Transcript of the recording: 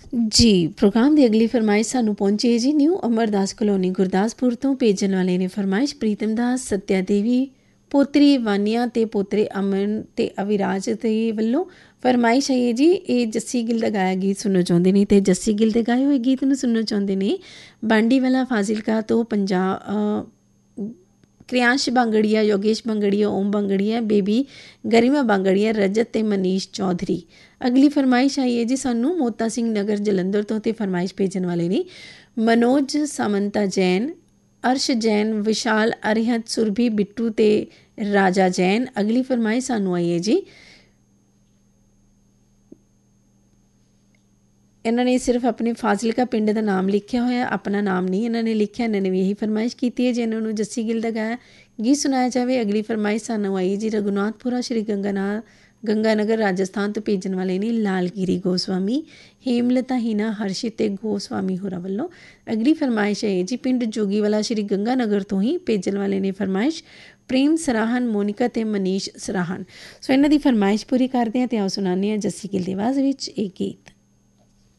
जी, programme ਦੀ ਅਗਲੀ ਫਰਮਾਇਸ਼ ਸਾਨੂੰ ਪਹੁੰਚੀ ਹੈ ਜੀ ਨਿਊ ਅਮਰਦਾਸ ਕਲੋਨੀ ਗੁਰਦਾਸਪੁਰ ਤੋਂ। ਭੇਜਣ ਵਾਲੇ ਨੇ ਫਰਮਾਇਸ਼ ਪ੍ਰੀਤਮ ਦਾਸ, ਸਤਿਆ ਦੇਵੀ, ਪੋਤਰੀ ਵਾਨੀਆ ਅਤੇ ਪੋਤਰੇ ਅਮਨ ਅਤੇ ਅਵਿਰਾਜ ਦੇ ਵੱਲੋਂ ਫਰਮਾਇਸ਼ ਆਈ ਹੈ ਜੀ। ਇਹ ਜੱਸੀ ਗਿੱਲ ਦਾ ਗਾਇਆ ਗੀਤ ਸੁਣਨਾ ਚਾਹੁੰਦੇ ਨੇ ਅਤੇ ਜੱਸੀ ਗਿੱਲ ਦੇ ਗਾਏ ਹੋਏ ਗੀਤ ਨੂੰ ਸੁਣਨਾ ਚਾਹੁੰਦੇ ਨੇ ਬਾਂਡੀਵਾਲਾ ਫਾਜ਼ਿਲਕਾ ਤੋਂ क्रियांश बांगड़िया, योगेश बांगड़िया, ओम बांगड़िया, बेबी गरिमा बांगड़िया, रजत ते मनीष चौधरी। अगली फरमाइश आई है जी सानू मोता सिंह नगर जलंधर तो। फरमाइश भेजन वाले ने मनोज सामंता जैन, अर्श जैन, विशाल अरिहत, सुरभि बिट्टू ते राजा जैन। अगली फरमाइश सानू आई है जी, इन्हों ने सिर्फ अपने फाजिलका पिंड का नाम लिखा होया, अपना नाम नहीं इन्होंने लिखा। इन्होंने भी यही फरमाइश की है जी इन्होंने जस्सी गिल का गाया गीत सुनाया जाए। अगली फरमाइश सानू आई जी रघुनाथपुरा श्री गंगानगर राजस्थान तो। भेजन वाले ने लालगिरी गोस्वामी, हेमलता हीना, हर्षित गोस्वामी होरा वालों। अगली फरमाइश है जी पिंड जोगीवाला श्री गंगानगर तो ही। भेजन वाले ने फरमाइश प्रेम सराहन, मोनिका ते मनीष सराहन। सो इन्हों की फरमाइश पूरी करते हैं तो आओ सुनाने जस्सी गिल की आवाज़ में एक गीत।